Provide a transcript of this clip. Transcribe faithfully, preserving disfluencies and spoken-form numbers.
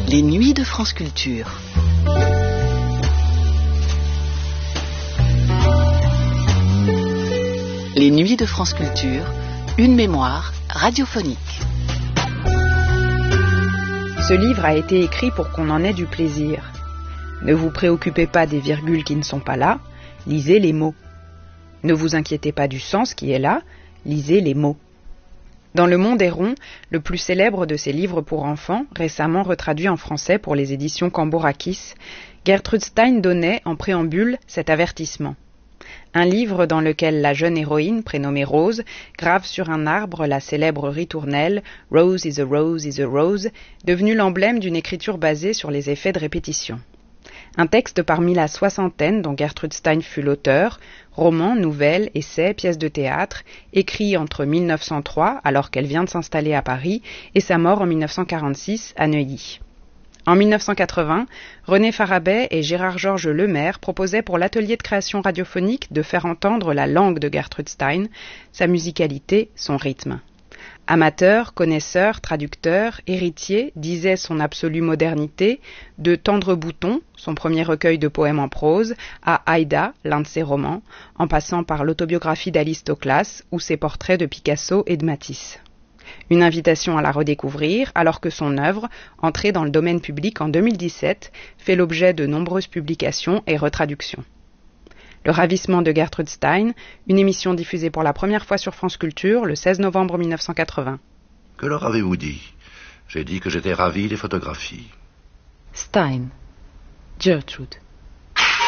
Les nuits de France Culture. Les nuits de France Culture, une mémoire radiophonique. Ce livre a été écrit pour qu'on en ait du plaisir. Ne vous préoccupez pas des virgules qui ne sont pas là, lisez les mots. Ne vous inquiétez pas du sens qui est là, lisez les mots. Dans Le Monde est rond, le plus célèbre de ces livres pour enfants, récemment retraduit en français pour les éditions Cambourakis, Gertrude Stein donnait, en préambule, cet avertissement. Un livre dans lequel la jeune héroïne, prénommée Rose, grave sur un arbre la célèbre ritournelle « Rose is a rose is a rose », devenue l'emblème d'une écriture basée sur les effets de répétition. Un texte parmi la soixantaine dont Gertrude Stein fut l'auteur, romans, nouvelles, essais, pièces de théâtre, écrit entre mille neuf cent trois, alors qu'elle vient de s'installer à Paris, et sa mort en mille neuf cent quarante-six à Neuilly. En mille neuf cent quatre-vingts, René Farabet et Gérard-Georges Lemaire proposaient pour l'atelier de création radiophonique de faire entendre la langue de Gertrude Stein, sa musicalité, son rythme. Amateur, connaisseur, traducteur, héritier, disait son absolue modernité, de Tendre Bouton, son premier recueil de poèmes en prose, à Aïda, l'un de ses romans, en passant par l'autobiographie d'Alice Toklas ou ses portraits de Picasso et de Matisse. Une invitation à la redécouvrir, alors que son œuvre, entrée dans le domaine public en deux mille dix-sept, fait l'objet de nombreuses publications et retraductions. Le ravissement de Gertrude Stein, une émission diffusée pour la première fois sur France Culture le seize novembre mille neuf cent quatre-vingts. Que leur avez-vous dit? J'ai dit que j'étais ravi des photographies. Stein, Gertrude.